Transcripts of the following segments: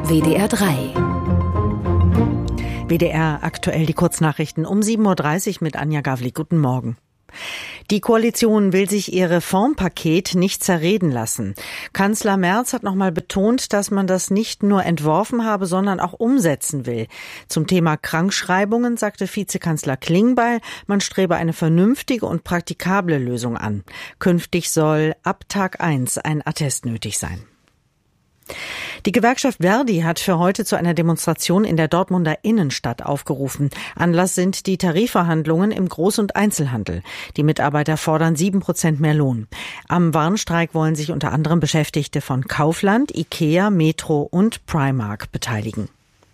WDR 3. WDR aktuell die Kurznachrichten um 7.30 Uhr mit Anja Gavlik. Guten Morgen. Die Koalition will sich ihr Reformpaket nicht zerreden lassen. Kanzler Merz hat nochmal betont, dass man das nicht nur entworfen habe, sondern auch umsetzen will. Zum Thema Krankschreibungen sagte Vizekanzler Klingbeil, man strebe eine vernünftige und praktikable Lösung an. Künftig soll ab Tag 1 ein Attest nötig sein. Die Gewerkschaft Verdi hat für heute zu einer Demonstration in der Dortmunder Innenstadt aufgerufen. Anlass sind die Tarifverhandlungen im Groß- und Einzelhandel. Die Mitarbeiter fordern 7% mehr Lohn. Am Warnstreik wollen sich unter anderem Beschäftigte von Kaufland, Ikea, Metro und Primark beteiligen.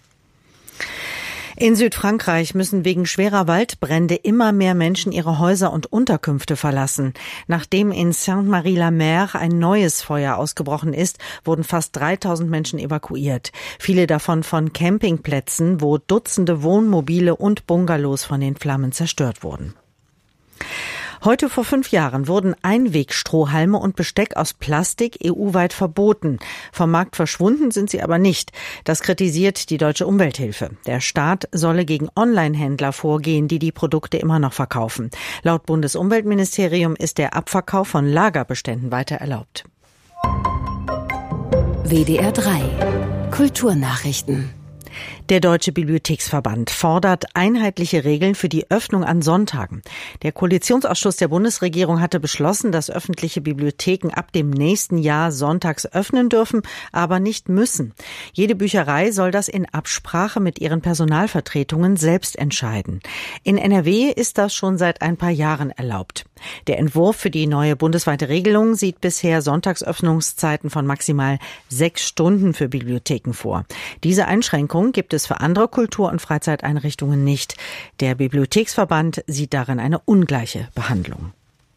In Südfrankreich müssen wegen schwerer Waldbrände immer mehr Menschen ihre Häuser und Unterkünfte verlassen. Nachdem in Sainte-Marie-la-Mer ein neues Feuer ausgebrochen ist, wurden fast 3000 Menschen evakuiert. Viele davon von Campingplätzen, wo Dutzende Wohnmobile und Bungalows von den Flammen zerstört wurden. Heute vor 5 Jahren wurden Einwegstrohhalme und Besteck aus Plastik EU-weit verboten. Vom Markt verschwunden sind sie aber nicht. Das kritisiert die Deutsche Umwelthilfe. Der Staat solle gegen Online-Händler vorgehen, die die Produkte immer noch verkaufen. Laut Bundesumweltministerium ist der Abverkauf von Lagerbeständen weiter erlaubt. WDR 3. Kulturnachrichten. Der Deutsche Bibliotheksverband fordert einheitliche Regeln für die Öffnung an Sonntagen. Der Koalitionsausschuss der Bundesregierung hatte beschlossen, dass öffentliche Bibliotheken ab dem nächsten Jahr sonntags öffnen dürfen, aber nicht müssen. Jede Bücherei soll das in Absprache mit ihren Personalvertretungen selbst entscheiden. In NRW ist das schon seit ein paar Jahren erlaubt. Der Entwurf für die neue bundesweite Regelung sieht bisher Sonntagsöffnungszeiten von maximal 6 Stunden für Bibliotheken vor. Diese Einschränkung gibt es für andere Kultur- und Freizeiteinrichtungen nicht. Der Bibliotheksverband sieht darin eine ungleiche Behandlung.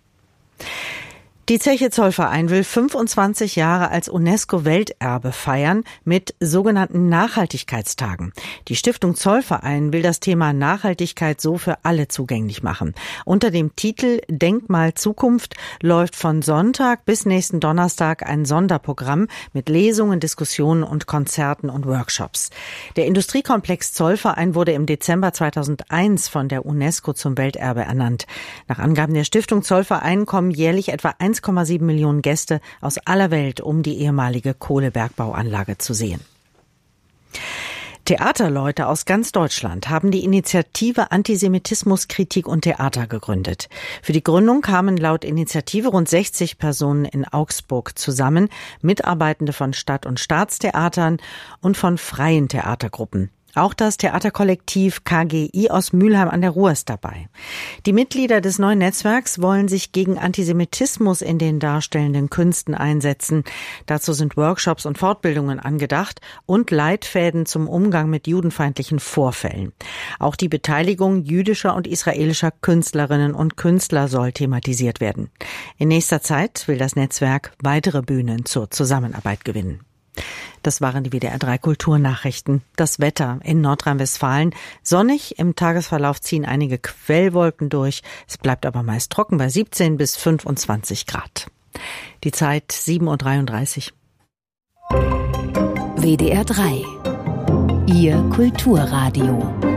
Die Zeche Zollverein will 25 Jahre als UNESCO-Welterbe feiern mit sogenannten Nachhaltigkeitstagen. Die Stiftung Zollverein will das Thema Nachhaltigkeit so für alle zugänglich machen. Unter dem Titel Denkmal Zukunft läuft von Sonntag bis nächsten Donnerstag ein Sonderprogramm mit Lesungen, Diskussionen und Konzerten und Workshops. Der Industriekomplex Zollverein wurde im Dezember 2001 von der UNESCO zum Welterbe ernannt. Nach Angaben der Stiftung Zollverein kommen jährlich etwa 1,7 Millionen Gäste aus aller Welt, um die ehemalige Kohlebergbauanlage zu sehen. Theaterleute aus ganz Deutschland haben die Initiative Antisemitismus, Kritik und Theater gegründet. Für die Gründung kamen laut Initiative rund 60 Personen in Augsburg zusammen, Mitarbeitende von Stadt- und Staatstheatern und von freien Theatergruppen. Auch das Theaterkollektiv KGI aus Mülheim an der Ruhr ist dabei. Die Mitglieder des neuen Netzwerks wollen sich gegen Antisemitismus in den darstellenden Künsten einsetzen. Dazu sind Workshops und Fortbildungen angedacht und Leitfäden zum Umgang mit judenfeindlichen Vorfällen. Auch die Beteiligung jüdischer und israelischer Künstlerinnen und Künstler soll thematisiert werden. In nächster Zeit will das Netzwerk weitere Bühnen zur Zusammenarbeit gewinnen. Das waren die WDR 3 Kulturnachrichten. Das Wetter in Nordrhein-Westfalen. Sonnig, im Tagesverlauf ziehen einige Quellwolken durch. Es bleibt aber meist trocken bei 17 bis 25 Grad. Die Zeit 7.33 Uhr. WDR 3. Ihr Kulturradio.